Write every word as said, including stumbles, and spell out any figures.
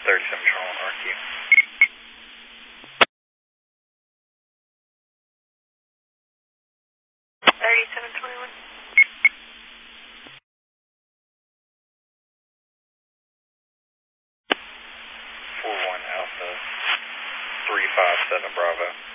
thirty-seven Charlie R Q. thirty-seven twenty-one. four one Alpha, three five seven Bravo.